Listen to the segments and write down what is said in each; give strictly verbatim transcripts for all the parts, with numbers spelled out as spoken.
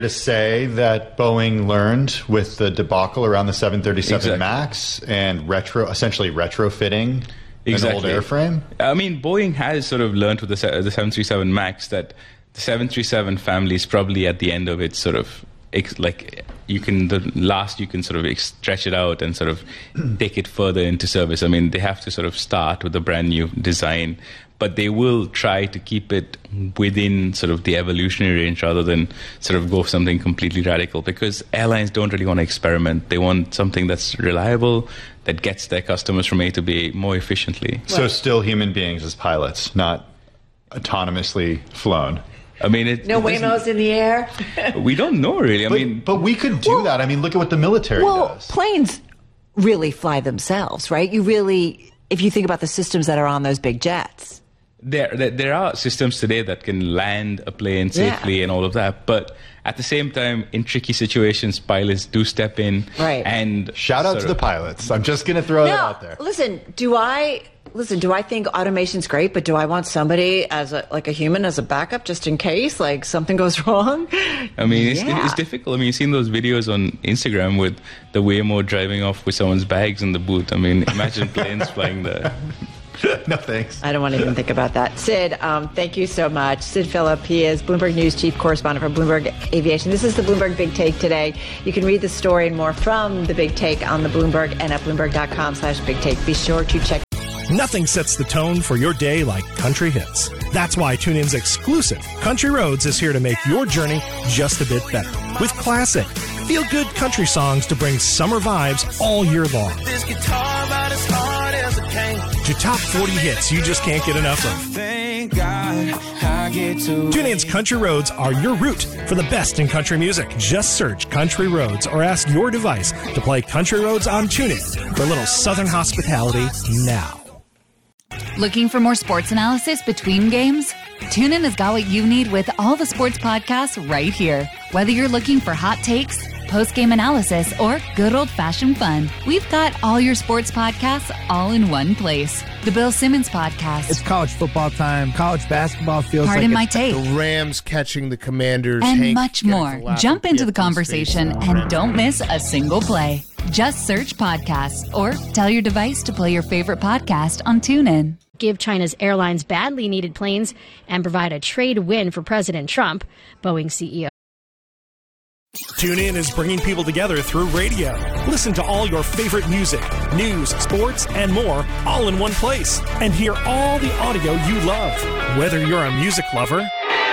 to say that Boeing learned with the debacle around the seven thirty-seven Exactly. MAX and retro, essentially retrofitting Exactly. an old airframe? I mean, Boeing has sort of learned with the, se- the seven thirty-seven MAX that the seven thirty-seven family is probably at the end of its sort of, ex- like, you can, the last you can sort of ex- stretch it out and sort of take it further into service. I mean, they have to sort of start with a brand new design, but they will try to keep it within sort of the evolutionary range rather than sort of go for something completely radical, because airlines don't really want to experiment. They want something that's reliable, that gets their customers from A to B more efficiently. So still human beings as pilots, not autonomously flown. I mean, it, No it doesn't- Waymos in the air. we don't know really. I But, mean, but we could do Well- that. I mean, look at what the military Well, does. planes really fly themselves, right? You really, if you think about the systems that are on those big jets. There, there, there are systems today that can land a plane safely Yeah. and all of that, but at the same time, in tricky situations, pilots do step in. Right. And Shout out sort to the of- pilots. I'm just going to throw that No, out there. listen, do I listen, do I think automation's great, but do I want somebody as a like a human as a backup just in case like something goes wrong? I mean, it's, Yeah. it's difficult. I mean, you've seen those videos on Instagram with the Waymo driving off with someone's bags in the boot. I mean, imagine planes flying there. No thanks. I don't want to even think about that. Sid, um, thank you so much. Sid Phillip, he is Bloomberg News Chief Correspondent for Bloomberg Aviation. This is the Bloomberg Big Take today. You can read the story and more from the Big Take on the Bloomberg and at Bloomberg.com slash Big Take. Be sure to check. Nothing sets the tone for your day like country hits. That's why TuneIn's exclusive Country Roads is here to make your journey just a bit better. With classic, feel-good country songs to bring summer vibes all year long. This guitar about as hard as it can. To top forty hits you just can't get enough of. Thank God I get to TuneIn's Country Roads are your route for the best in country music. Just search Country Roads or ask your device to play Country Roads on TuneIn for a little southern hospitality now. Looking for more sports analysis between games? TuneIn has got what you need with all the sports podcasts right here. Whether you're looking for hot takes, post-game analysis, or good old-fashioned fun, we've got all your sports podcasts all in one place. The Bill Simmons Podcast. It's college football time. College basketball feels Pardon like my it's take. the Rams catching the Commanders. And Hank much getting more. the laugh Jump at into the F P conversation State. and don't miss a single play. Just search podcasts or tell your device to play your favorite podcast on TuneIn. Give China's airlines badly needed planes and provide a trade win for President Trump, Boeing C E O. TuneIn is bringing people together through radio. Listen to all your favorite music, news, sports, and more all in one place. And hear all the audio you love. Whether you're a music lover,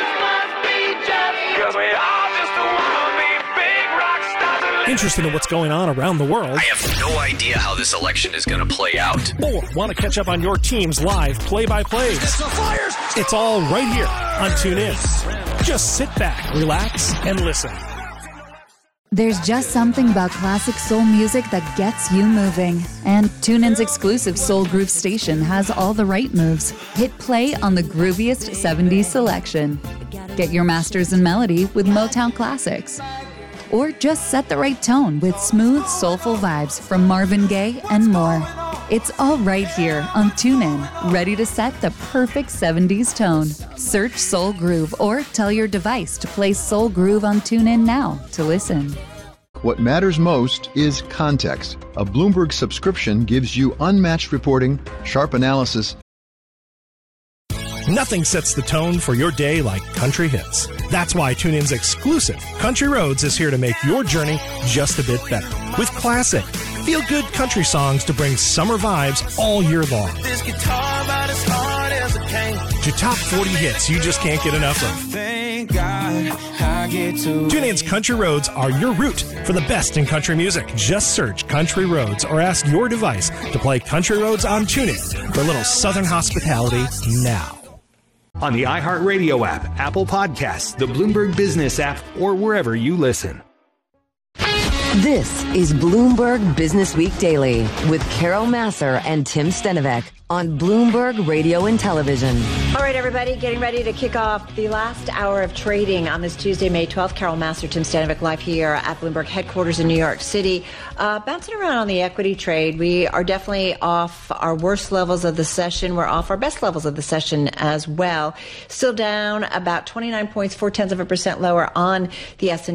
interested in what's going on around the world, I have no idea how this election is going to play out. or want to catch up on your team's live play-by-plays, it's all right here on TuneIn. Just sit back, relax, and listen. There's just something about classic soul music that gets you moving. And TuneIn's exclusive Soul Groove station has all the right moves. Hit play on the grooviest seventies selection. Get your masters in melody with Motown classics. Or just set the right tone with smooth, soulful vibes from Marvin Gaye and more. It's all right here on TuneIn, ready to set the perfect seventies tone. Search Soul Groove or tell your device to play Soul Groove on TuneIn now to listen. What matters most is context. A Bloomberg subscription gives you unmatched reporting, sharp analysis. Nothing sets the tone for your day like country hits. That's why TuneIn's exclusive Country Roads is here to make your journey just a bit better. With classic, feel-good country songs to bring summer vibes all year long. This guitar about as hard as it can. To top forty hits you just can't get enough of. Thank God I get to TuneIn's Country Roads are your route for the best in country music. Just search Country Roads or ask your device to play Country Roads on TuneIn for a little southern hospitality now. On the iHeartRadio app, Apple Podcasts, the Bloomberg Business app, or wherever you listen. This is Bloomberg Business Week Daily with Carol Masser and Tim Stenovec on Bloomberg Radio and Television. All right, everybody, getting ready to kick off the last hour of trading on this Tuesday, May twelfth. Carol Masser, Tim Stenovec, live here at Bloomberg headquarters in New York City. Uh, bouncing around on the equity trade, we are definitely off our worst levels of the session. We're off our best levels of the session as well. Still down about twenty-nine points, four tenths of a percent lower on the S and